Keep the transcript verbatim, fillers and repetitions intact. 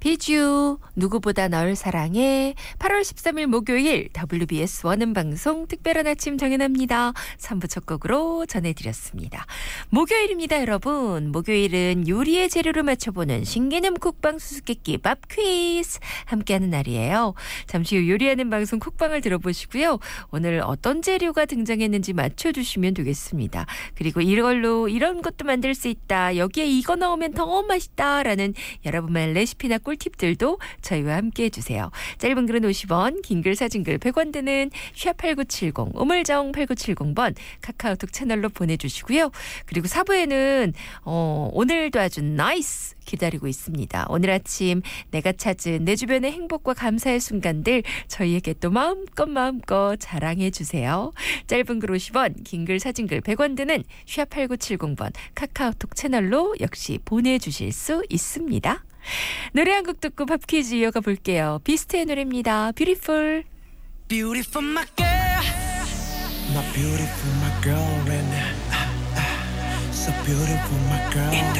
비주 누구보다 널 사랑해. 팔월 십삼일 목요일 더블유비에스 원음방송 특별한 아침 정연합니다. 삼 부 첫 곡으로 전해드렸습니다. 목요일입니다, 여러분. 목요일은 요리의 재료를 맞춰보는 신개념 쿡방 수수께끼 밥 퀴즈 함께하는 날이에요. 잠시 후 요리하는 방송 쿡방을 들어보시고요. 오늘 어떤 재료가 등장했는지 맞춰주시면 되겠습니다. 그리고 이걸로 이런 것도 만들 수 있다. 여기에 이거 넣으면 더 맛있다라는 여러분만의 레시피나 꿀팁들도 저희와 함께해 주세요. 짧은 글은 오십 원, 긴 글 사진 글 백 원 드는 샵팔구칠공 우물정 팔구칠공 번 카카오톡 채널로 보내주시고요. 그리고 사 부에는 어, 오늘도 아주 나이스 기다리고 있습니다. 오늘 아침 내가 찾은 내 주변의 행복과 감사의 순간들 저희에게 또 마음껏 마음껏 자랑해 주세요. 짧은 글 오십 원, 긴 글 사진 글 백 원 드는 샵팔구칠공 번 카카오톡 채널로 역시 보내주실 수 있습니다. 노래 한 곡 듣고 밥 퀴즈 이어가 볼게요. 비스트의 노래입니다. Beautiful. Beautiful my girl, my beautiful my girl right now. So beautiful my girl.